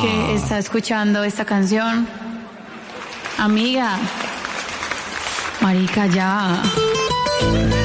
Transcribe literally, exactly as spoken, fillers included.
que está escuchando esta canción. Amiga, marica, ya.